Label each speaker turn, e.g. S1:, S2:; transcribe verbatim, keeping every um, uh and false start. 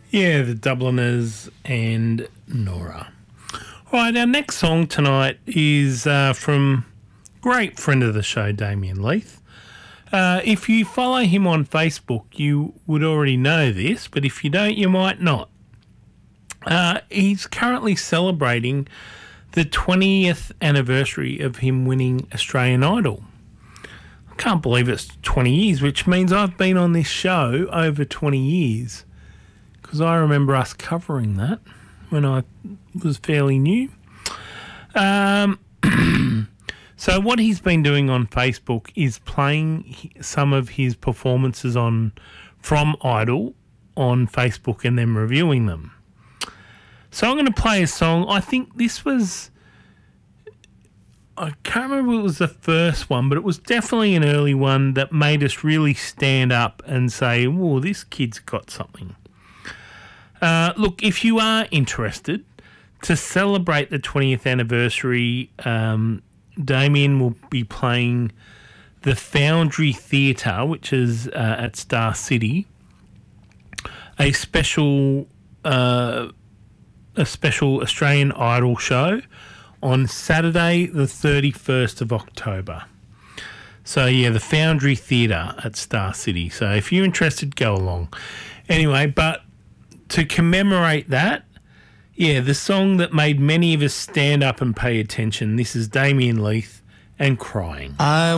S1: Yeah, the Dubliners and Nora. All right, our next song tonight is uh, from great friend of the show, Damien Leith. Uh, if you follow him on Facebook, you would already know this, but if you don't, you might not. Uh, he's currently celebrating the twentieth anniversary of him winning Australian Idol. I can't believe it's twenty years, which means I've been on this show over twenty years, because I remember us covering that when I was fairly new. Um, so what he's been doing on Facebook is playing some of his performances on from Idol on Facebook and then reviewing them. So I'm going to play a song. I think this was, I can't remember if it was the first one, but it was definitely an early one that made us really stand up and say, whoa, this kid's got something. Uh, look, if you are interested to celebrate the twentieth anniversary, um, Damien will be playing the Foundry Theatre, which is uh, at Star City, a special uh, a special Australian Idol show on Saturday the thirty-first of October. So, yeah, the Foundry Theatre at Star City. So if you're interested, go along. Anyway, but to commemorate that, yeah, the song that made many of us stand up and pay attention, this is Damien Leith and Crying.
S2: I